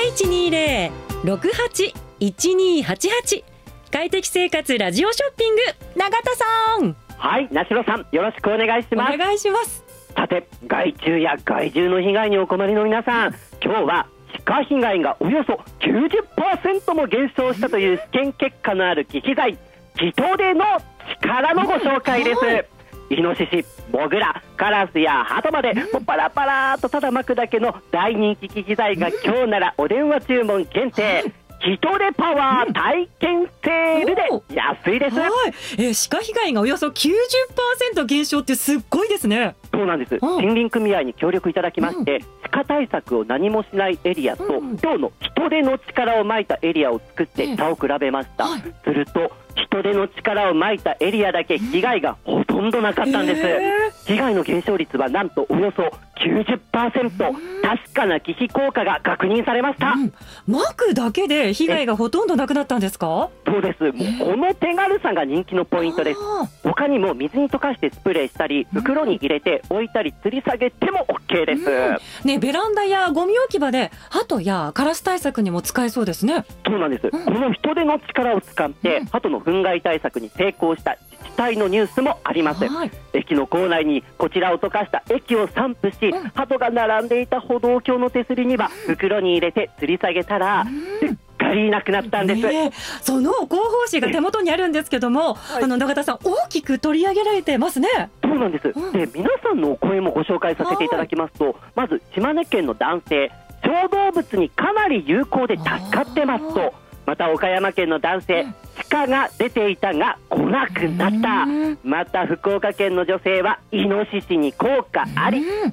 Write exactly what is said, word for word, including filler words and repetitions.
いちにゼロ ろくはち いちにはちはち。快適生活ラジオショッピング、永田さん。 はい、なしろさん、よろしくお願いします。 お願いします。 さて、害虫や害獣の被害にお困りの皆さん、今日は鹿被害がおよそ きゅうじゅっパーセント も減少したという試験結果のある危機材、人手の力のご紹介です。イノシシ、モグラ、カラスやハトまでもうパラパラーとただ巻くだけの大人気機器材が今日ならお電話注文限定、人手パワー体験セールで安いです。 はい、えー、鹿被害がおよそ きゅうじゅっパーセント 減少ってすっごいですね。 そうなんです。森林組合に協力いただきまして、うん、鹿対策を何もしないエリアと、うん、今日の人手の力をまいたエリアを作って差を比べました、うん、すると人手の力をまいたエリアだけ被害がほとんどなかったんです、えー、被害の減少率はなんとおよそ きゅうじゅっパーセント、うん、確かな忌避効果が確認されました、うん、 巻くだけで被害がほとんどなくなったんですか？ そうです。もうこの手軽さが人気のポイントです。他にも水に溶かしてスプレーしたり袋に入れて置いたり吊り下げても OK です、うんね、ベランダやゴミ置き場でハトやカラス対策にも使えそうですね。 そうなんです、うん、この人手の力を使って、うん、ハトの糞害対策に成功した自治体のニュースもあります、はい、駅の構内にこちらを溶かした液を散布し、うん、ハトが並んでいた歩道橋の手すりには袋に入れて吊り下げたら、うんいなくなったんです、 ね、その広報誌が手元にあるんですけども、はい、あの永田さん大きく取り上げられてますね。 そうなんです、うん、で皆さんのお声もご紹介させていただきますと、まず島根県の男性、小動物にかなり有効で助かってますと、また岡山県の男性、鹿が出ていたが来なくなった、また福岡県の女性はイノシシに効果あり、